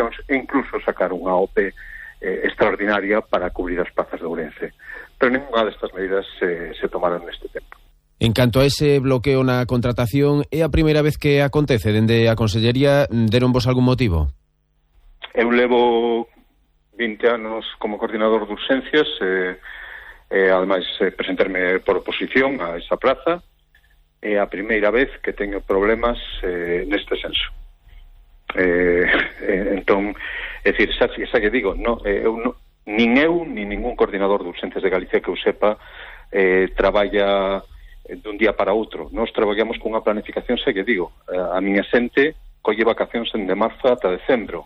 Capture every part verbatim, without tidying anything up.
vacacións e incluso sacar unha O P eh, extraordinaria para cubrir as plazas de Ourense. Pero ninguna destas medidas se, se tomaron neste tempo. En canto a ese bloqueo na contratación, é a primeira vez que acontece dende a Consellería? Deronvos algún motivo? Eu levo vinte anos como coordinador de urxencias e, e ademais eh, presentarme por oposición a esa praza. É a primeira vez que teño problemas eh, neste senso. Eh, eh, entón, é dicir, xa, xa que digo, no, eh, eu no, nin eu, nin ningún coordinador de urxencias de Galicia que eu sepa eh, traballa dun día para outro. Nós traballamos con unha planificación, xa que digo, a miña xente colle vacacións en de marzo ata decembro.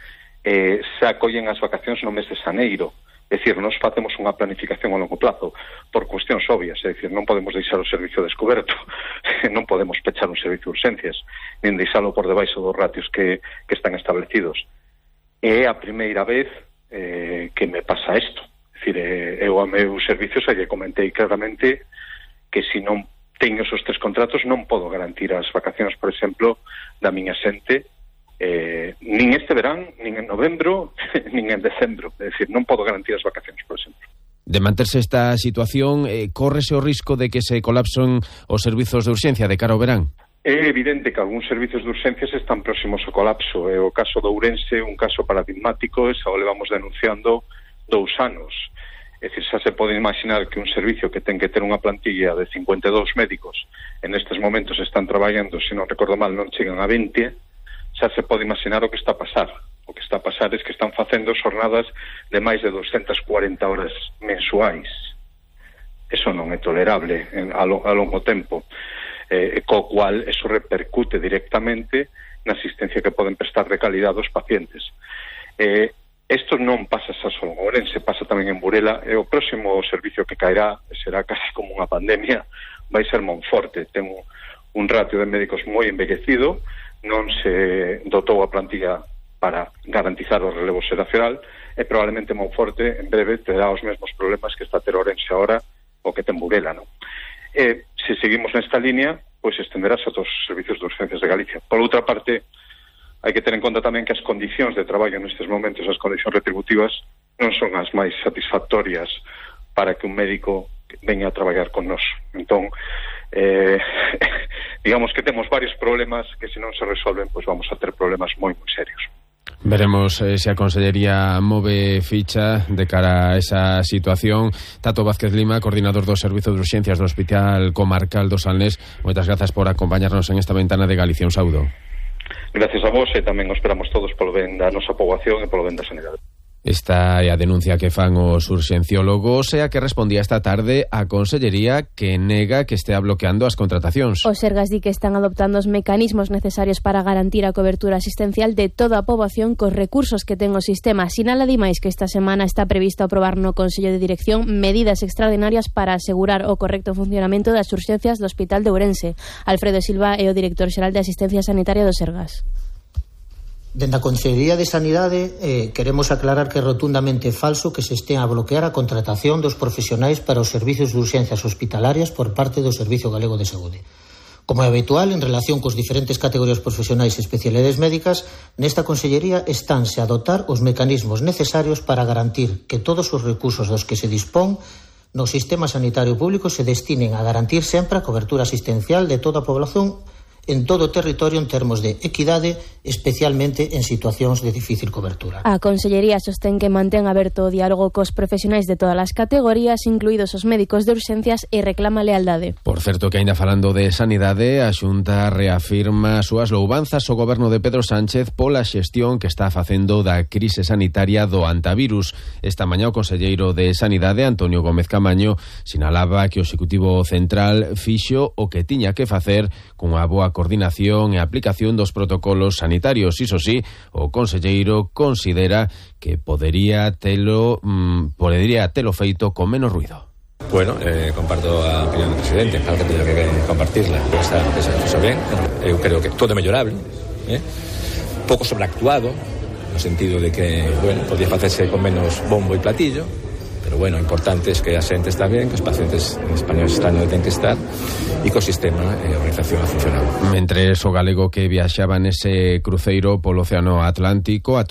Eh, xa collen as vacacións no mes de xaneiro. É dicir, nós facemos unha planificación a longo plazo por cuestións obvias, é dicir, non podemos deixar o servicio descoberto, non podemos pechar un servicio de urxencias, nin deixalo por debaixo dos ratios que, que están establecidos. É a primeira vez eh, que me pasa isto. É dicir, eh, eu a meu servicio xa lle comentei claramente que se non teño esos tres contratos non podo garantir as vacacións, por exemplo, da miña xente eh, nin este verán, nin en novembro, nin en decembro. É dicir, non podo garantir as vacacións, por exemplo. De manterse esta situación, eh, córrese o risco de que se colapsen os servizos de urxencia de cara ao verán? É evidente que algúns servizos de urxencias están próximos ao colapso. É o caso de Ourense, un caso paradigmático, e xa o levamos denunciando dous anos. É dicir, xa se pode imaginar que un servicio que ten que ter unha plantilla de cincuenta e dous médicos en estes momentos están traballando, se non recordo mal, non chegan a vinte, xa se pode imaginar o que está a pasar. O que está a pasar é que están facendo xornadas de máis de doscientas cuarenta horas mensuais. Eso non é tolerable en, a, lo, a longo tempo. Eh, co cual, eso repercute directamente na asistencia que poden prestar de calidad aos pacientes. Eh, Isto non pasa xa só en Ourense, pasa tamén en Burela, e o próximo servicio que caerá, será casi como unha pandemia, vai ser Monforte. Ten un, un ratio de médicos moi envellecido, non se dotou a plantilla para garantizar o relevo xeracional, e probablemente Monforte en breve terá os mesmos problemas que está a ter Ourense ahora, o que ten Burela, non? E se seguimos nesta línea, pois estenderás a todos os servicios de urgencias de Galicia. Por outra parte, hai que ter en conta tamén que as condicións de traballo nestes momentos, as condicións retributivas, non son as máis satisfactorias para que un médico veña a traballar con nós. Entón, eh, digamos que temos varios problemas que se non se resolven, pois vamos a ter problemas moi, moi serios. Veremos eh, se a Consellería move ficha de cara a esa situación. Tato Vázquez Lima, coordinador do Servizo de Urxencias do Hospital Comarcal do Salnés, moitas grazas por acompañarnos en esta ventana de Galicia. Un saúdo. Gracias a vos, e tamén os esperamos todos polo ben da nosa poboación e polo ben da sanidade. Esta é a denuncia que fan os urxenciólogos e a que respondía esta tarde a Consellería, que nega que estea bloqueando as contratacións. Os Sergas di que están adoptando os mecanismos necesarios para garantir a cobertura asistencial de toda a poboación cos recursos que ten o sistema. Sinala ademais que esta semana está previsto aprobar no Consello de Dirección medidas extraordinarias para asegurar o correcto funcionamento das urxencias do Hospital de Ourense. Alfredo Silva é o director xeral de Asistencia Sanitaria do Sergas. Dende a Consellería de Sanidade eh, queremos aclarar que é rotundamente falso que se estea a bloquear a contratación dos profesionais para os servizos de urxencias hospitalarias por parte do Servizo Galego de Saúde. Como é habitual, en relación cos diferentes categorías profesionais e especialidades médicas, nesta Consellería estánse a dotar os mecanismos necesarios para garantir que todos os recursos dos que se dispón no sistema sanitario público se destinen a garantir sempre a cobertura asistencial de toda a población en todo o territorio en termos de equidade, especialmente en situacións de difícil cobertura. A Consellería sostén que mantén aberto o diálogo cos profesionais de todas as categorías, incluídos os médicos de urxencias, e reclama lealdade. Por certo, que aínda falando de sanidade, a Xunta reafirma as súas louvanzas ao goberno de Pedro Sánchez pola xestión que está facendo da crise sanitaria do antivirus. Esta mañá o conselleiro de Sanidade, Antonio Gómez Camaño, sinalaba que o Executivo Central fixo o que tiña que facer cunha boa coordinación e aplicación dos protocolos sanitarios. Iso sí, o conselleiro considera que podería telo, mmm, podería telo feito con menos ruido. Bueno, eh, comparto a opinión do presidente, claro que teño que compartirla, esa, esa cosa ben, eu creo que todo é mellorable, eh? pouco sobreactuado, no sentido de que, bueno, podía facerse con menos bombo e platillo, pero bueno, o importante é que a xente está ben, que os pacientes españoles están onde ten que estar e que o sistema e a organización a funcionado. Mentres o galego que viaxaba nese cruceiro polo Océano Atlántico